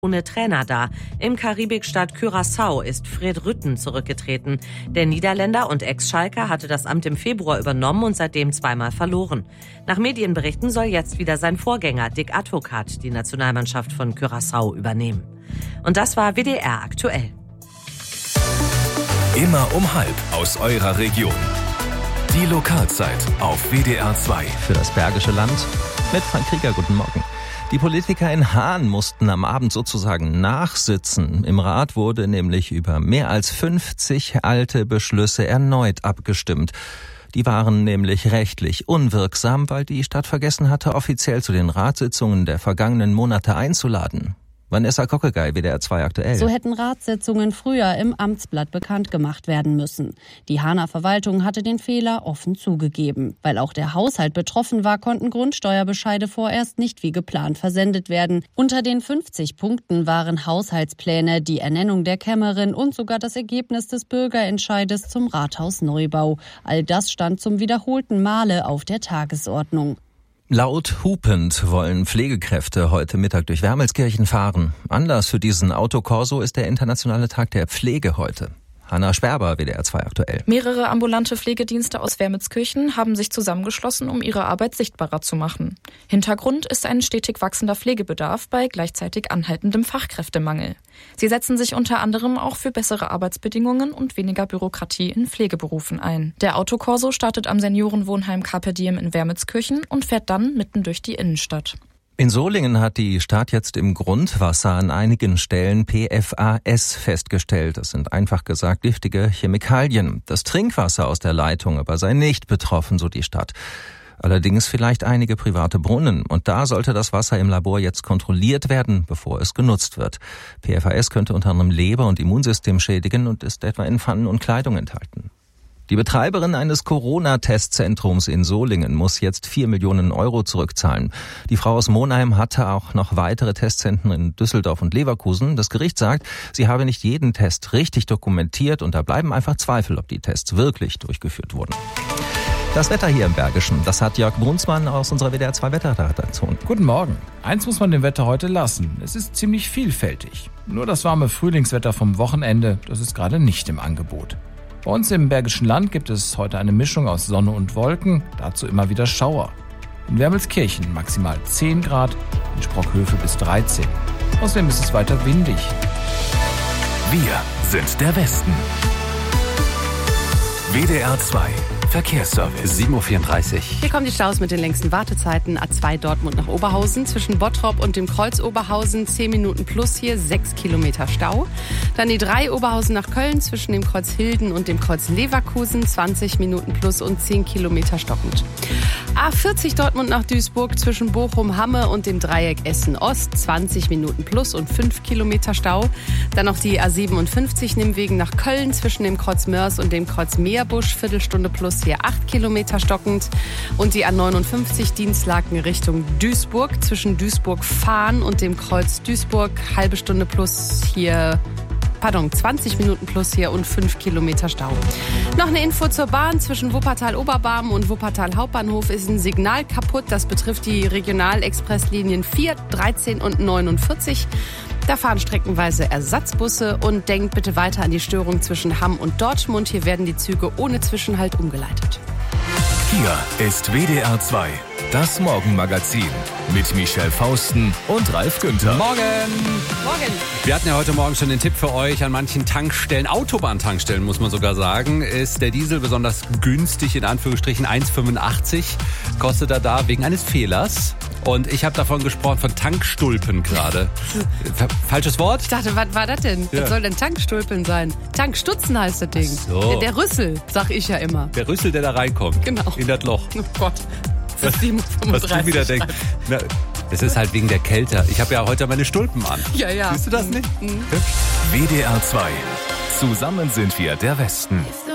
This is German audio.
ohne Trainer da. Im Karibikstaat Curaçao ist Fred Rutten zurückgetreten. Der Niederländer und Ex-Schalker hatte das Amt im Februar übernommen und seitdem zweimal verloren. Nach Medienberichten soll jetzt wieder sein Vorgänger Dick Advocaat die Nationalmannschaft von Curaçao übernehmen. Und das war WDR aktuell. Immer um 12:30 aus eurer Region. Die Lokalzeit auf WDR 2. Für das Bergische Land mit Frank Krieger. Guten Morgen. Die Politiker in Haan mussten am Abend sozusagen nachsitzen. Im Rat wurde nämlich über mehr als 50 alte Beschlüsse erneut abgestimmt. Die waren nämlich rechtlich unwirksam, weil die Stadt vergessen hatte, offiziell zu den Ratssitzungen der vergangenen Monate einzuladen. Vanessa Kockegei, WDR 2 aktuell. So hätten Ratssitzungen früher im Amtsblatt bekannt gemacht werden müssen. Die Haaner Verwaltung hatte den Fehler offen zugegeben. Weil auch der Haushalt betroffen war, konnten Grundsteuerbescheide vorerst nicht wie geplant versendet werden. Unter den 50 Punkten waren Haushaltspläne, die Ernennung der Kämmerin und sogar das Ergebnis des Bürgerentscheides zum Rathausneubau. All das stand zum wiederholten Male auf der Tagesordnung. Laut hupend wollen Pflegekräfte heute Mittag durch Wermelskirchen fahren. Anlass für diesen Autokorso ist der Internationale Tag der Pflege heute. Hanna Sperber, WDR 2 aktuell. Mehrere ambulante Pflegedienste aus Wermelskirchen haben sich zusammengeschlossen, um ihre Arbeit sichtbarer zu machen. Hintergrund ist ein stetig wachsender Pflegebedarf bei gleichzeitig anhaltendem Fachkräftemangel. Sie setzen sich unter anderem auch für bessere Arbeitsbedingungen und weniger Bürokratie in Pflegeberufen ein. Der Autokorso startet am Seniorenwohnheim Carpe Diem in Wermelskirchen und fährt dann mitten durch die Innenstadt. In Solingen hat die Stadt jetzt im Grundwasser an einigen Stellen PFAS festgestellt. Das sind einfach gesagt giftige Chemikalien. Das Trinkwasser aus der Leitung aber sei nicht betroffen, so die Stadt. Allerdings vielleicht einige private Brunnen. Und da sollte das Wasser im Labor jetzt kontrolliert werden, bevor es genutzt wird. PFAS könnte unter anderem Leber- und Immunsystem schädigen und ist etwa in Pfannen und Kleidung enthalten. Die Betreiberin eines Corona-Testzentrums in Solingen muss jetzt 4 Millionen Euro zurückzahlen. Die Frau aus Monheim hatte auch noch weitere Testzentren in Düsseldorf und Leverkusen. Das Gericht sagt, sie habe nicht jeden Test richtig dokumentiert und da bleiben einfach Zweifel, ob die Tests wirklich durchgeführt wurden. Das Wetter hier im Bergischen, das hat Jörg Brunsmann aus unserer WDR 2 Wetterredaktion. Guten Morgen. Eins muss man dem Wetter heute lassen. Es ist ziemlich vielfältig. Nur das warme Frühlingswetter vom Wochenende, das ist gerade nicht im Angebot. Bei uns im Bergischen Land gibt es heute eine Mischung aus Sonne und Wolken, dazu immer wieder Schauer. In Wermelskirchen maximal 10 Grad, in Sprockhövel bis 13. Außerdem ist es weiter windig. Wir sind der Westen. WDR 2 Verkehrsservice. 7:34 Uhr. Hier kommen die Staus mit den längsten Wartezeiten. A2 Dortmund nach Oberhausen. Zwischen Bottrop und dem Kreuz Oberhausen 10 Minuten plus hier, 6 Kilometer Stau. Dann die 3 Oberhausen nach Köln. Zwischen dem Kreuz Hilden und dem Kreuz Leverkusen 20 Minuten plus und 10 Kilometer stockend. A40 Dortmund nach Duisburg. Zwischen Bochum-Hamme und dem Dreieck Essen-Ost 20 Minuten plus und 5 Kilometer Stau. Dann noch die A57 Nimmwegen nach Köln. Zwischen dem Kreuz Mörs und dem Kreuz Meerbusch Viertelstunde plus hier 8 Kilometer stockend. Und die A59 Dienstlaken Richtung Duisburg. Zwischen Duisburg-Fahn und dem Kreuz Duisburg halbe Stunde plus hier 20 Minuten plus hier und 5 Kilometer Stau. Noch eine Info zur Bahn. Zwischen Wuppertal-Oberbarm und Wuppertal Hauptbahnhof ist ein Signal kaputt. Das betrifft die Regionalexpresslinien 4, 13 und 49. Da fahren streckenweise Ersatzbusse und denkt bitte weiter an die Störung zwischen Hamm und Dortmund. Hier werden die Züge ohne Zwischenhalt umgeleitet. Hier ist WDR 2, das Morgenmagazin mit Michelle Fausten und Ralf Günther. Morgen! Morgen! Wir hatten ja heute Morgen schon den Tipp für euch. An manchen Tankstellen, Autobahntankstellen muss man sogar sagen, ist der Diesel besonders günstig, in Anführungsstrichen 1,85 kostet er da wegen eines Fehlers. Und ich habe davon gesprochen, von Tankstulpen gerade. Falsches Wort? Ich dachte, was war das denn? Ja. Was soll denn Tankstulpen sein? Tankstutzen heißt das Ding. So. Der Rüssel, sag ich ja immer. Der Rüssel, der da reinkommt. Genau. In das Loch. Oh Gott. Das ist 7:35. Was du wieder denkst. Na, das ist halt wegen der Kälte. Ich habe ja heute meine Stulpen an. Ja. Siehst du das nicht? WDR 2. Zusammen sind wir der Westen.